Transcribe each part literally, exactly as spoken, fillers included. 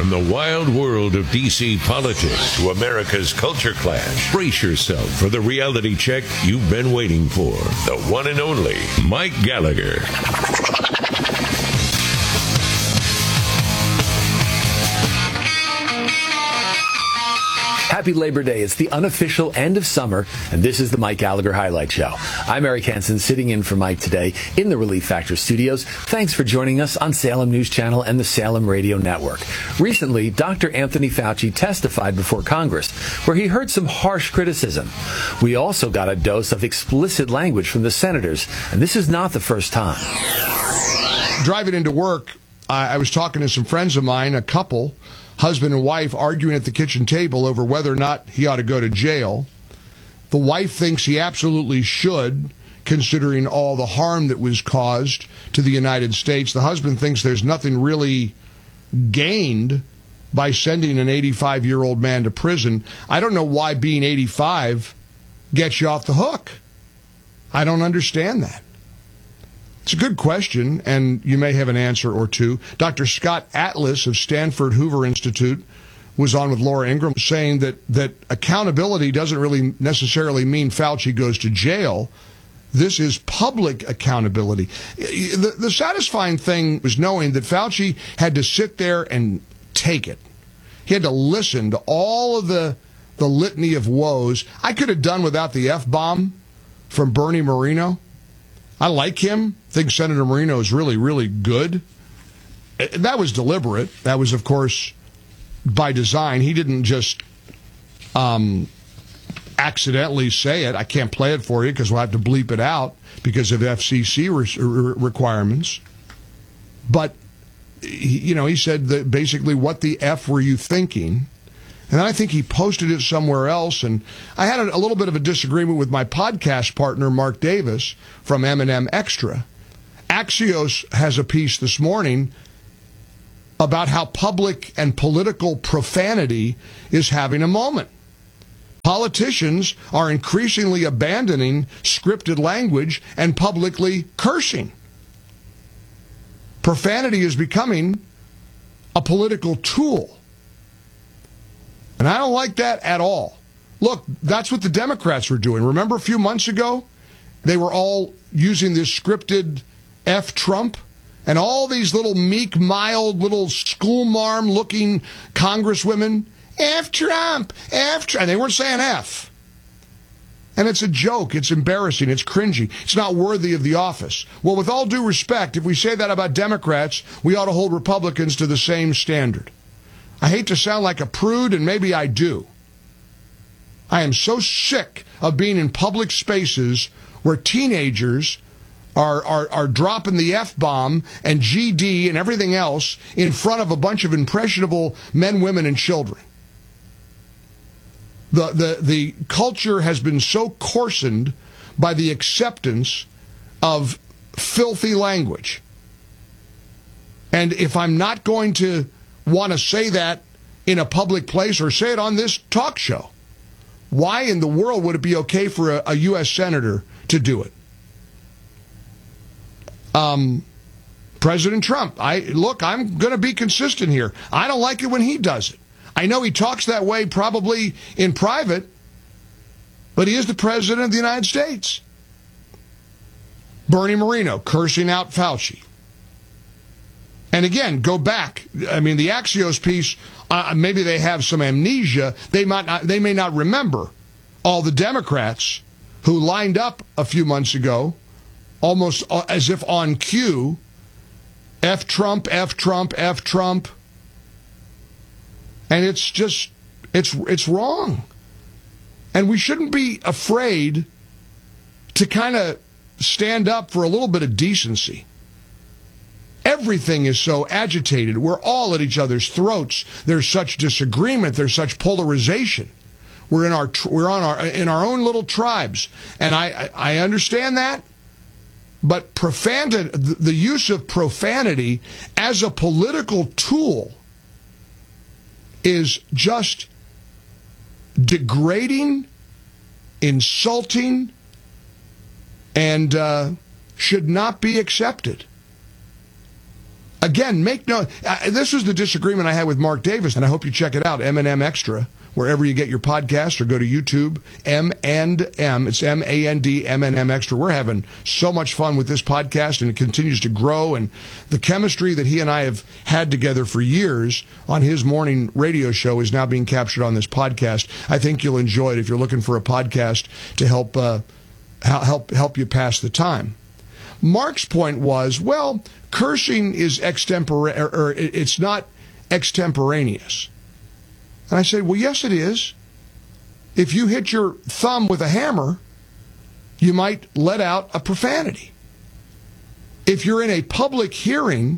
From the wild world of D C politics to America's culture clash, brace yourself for the reality check you've been waiting for. The one and only Mike Gallagher. Happy Labor Day. It's the unofficial end of summer, and this is the Mike Gallagher Highlight Show. I'm Eric Hansen, sitting in for Mike today in the Relief Factor studios. Thanks for joining us on Salem News Channel and the Salem Radio Network. Recently, Doctor Anthony Fauci testified before Congress, where he heard some harsh criticism. We also got a dose of explicit language from the senators, and this is not the first time. Driving into work, I was talking to some friends of mine, a couple, husband and wife, arguing at the kitchen table over whether or not he ought to go to jail. The wife thinks he absolutely should, considering all the harm that was caused to the United States. The husband thinks there's nothing really gained by sending an eighty-five-year-old man to prison. I don't know why being eighty-five gets you off the hook. I don't understand that. It's a good question, and you may have an answer or two. Doctor Scott Atlas of Stanford Hoover Institute was on with Laura Ingraham saying that, that accountability doesn't really necessarily mean Fauci goes to jail. This is public accountability. The, the satisfying thing was knowing that Fauci had to sit there and take it. He had to listen to all of the, the litany of woes. I could have done without the F-bomb from Bernie Moreno. I like him. I think Senator Moreno is really, really good. That was deliberate. That was, of course, by design. He didn't just um, accidentally say it. I can't play it for you because we'll have to bleep it out because of F C C re- requirements. But, he, you know, he said that basically, what the F were you thinking? And then I think he posted it somewhere else. And I had a, a little bit of a disagreement with my podcast partner, Mark Davis, from M and M Extra. Axios has a piece this morning about how public and political profanity is having a moment. Politicians are increasingly abandoning scripted language and publicly cursing. Profanity is becoming a political tool. And I don't like that at all. Look, that's what the Democrats were doing. Remember a few months ago? They were all using this scripted F Trump, and all these little meek, mild, little schoolmarm-looking congresswomen, F Trump, F Trump. And they weren't saying F. And it's a joke. It's embarrassing. It's cringy. It's not worthy of the office. Well, with all due respect, if we say that about Democrats, we ought to hold Republicans to the same standard. I hate to sound like a prude, and maybe I do. I am so sick of being in public spaces where teenagers are, are, are dropping the F-bomb and G D and everything else in front of a bunch of impressionable men, women, and children. The, the, the culture has been so coarsened by the acceptance of filthy language. And if I'm not going to want to say that in a public place or say it on this talk show, why in the world would it be okay for a, a U S senator to do it? Um, President Trump, I look, I'm going to be consistent here. I don't like it when he does it. I know he talks that way probably in private, but he is the president of the United States. Bernie Moreno cursing out Fauci. And again, go back. I mean, the Axios piece, uh, maybe they have some amnesia. They might not, they may not remember all the Democrats who lined up a few months ago, almost as if on cue, F Trump, F Trump, F Trump. And it's just, it's it's wrong. And we shouldn't be afraid to kind of stand up for a little bit of decency. Everything is so agitated. We're all at each other's throats. There's such disagreement. There's such polarization. We're in our we're on our in our own little tribes, and I I understand that. But profanity, the use of profanity as a political tool, is just degrading, insulting, and uh, should not be accepted. Again, make no. Uh, this was the disagreement I had with Mark Davis, and I hope you check it out. M and M Extra, wherever you get your podcast, or go to YouTube. M and M. It's M A N D M and M Extra. We're having so much fun with this podcast, and it continues to grow. And the chemistry that he and I have had together for years on his morning radio show is now being captured on this podcast. I think you'll enjoy it if you're looking for a podcast to help uh, help help you pass the time. Mark's point was, well, cursing is extempore, or, or it's not extemporaneous. And I said, well, yes, it is. If you hit your thumb with a hammer, you might let out a profanity. If you're in a public hearing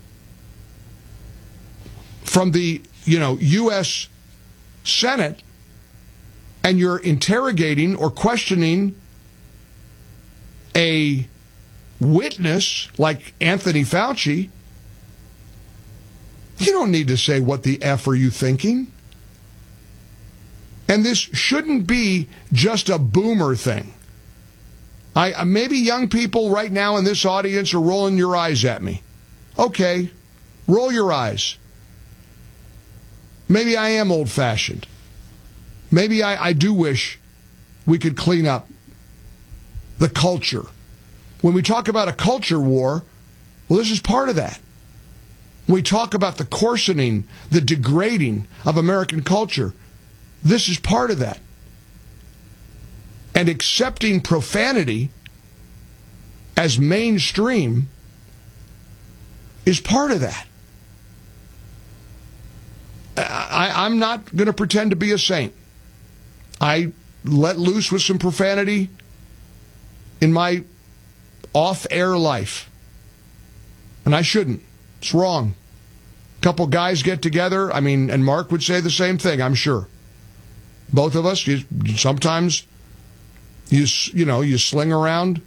from the, you know, U S Senate, and you're interrogating or questioning a witness like Anthony Fauci, you don't need to say, what the F are you thinking? And this shouldn't be just a boomer thing. I maybe young people right now in this audience are rolling your eyes at me. Okay, roll your eyes. Maybe I am old-fashioned. Maybe I, I do wish we could clean up the culture. When we talk about a culture war, well, this is part of that. When we talk about the coarsening, the degrading of American culture, this is part of that. And accepting profanity as mainstream is part of that. I, I'm not going to pretend to be a saint. I let loose with some profanity in my off-air life. And I shouldn't. It's wrong. A couple guys get together, I mean, and Mark would say the same thing, I'm sure. Both of us, you, sometimes, you you know, you sling around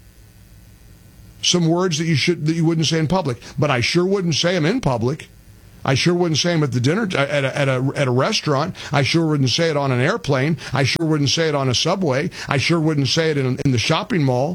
some words that you should that you wouldn't say in public. But I sure wouldn't say them in public. I sure wouldn't say them at the dinner at a, at a at a restaurant. I sure wouldn't say it on an airplane. I sure wouldn't say it on a subway. I sure wouldn't say it in, in the shopping mall.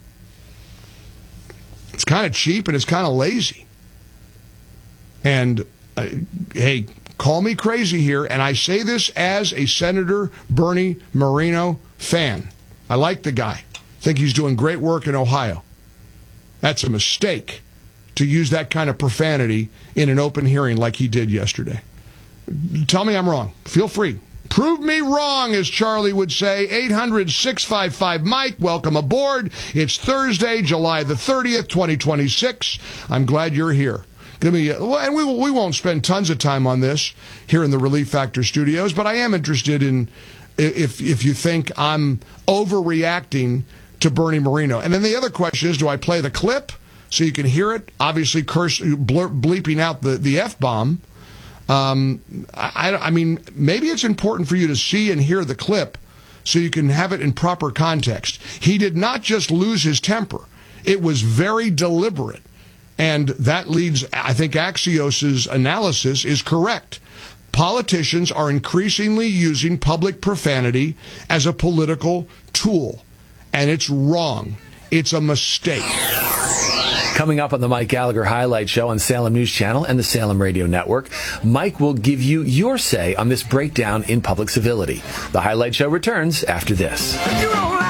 It's kind of cheap and it's kind of lazy. And uh, hey, call me crazy here, and I say this as a Senator Bernie Moreno fan. I like the guy. Think he's doing great work in Ohio. That's a mistake to use that kind of profanity in an open hearing like he did yesterday. Tell me I'm wrong. Feel free. Prove me wrong, as Charlie would say. eight hundred, six five five, Mike. Welcome aboard. It's Thursday, July the thirtieth, twenty twenty-six. I'm glad you're here. Give me, and we we won't spend tons of time on this here in the Relief Factor studios, but I am interested in if if you think I'm overreacting to Bernie Moreno. And then the other question is, do I play the clip so you can hear it? Obviously, curse blur, bleeping out the the F-bomb. Um, I, I mean, maybe it's important for you to see and hear the clip so you can have it in proper context. He did not just lose his temper. It was very deliberate. And that leads, I think Axios's analysis is correct. Politicians are increasingly using public profanity as a political tool. And it's wrong. It's a mistake. Coming up on the Mike Gallagher Highlight Show on Salem News Channel and the Salem Radio Network, Mike will give you your say on this breakdown in public civility. The Highlight Show returns after this.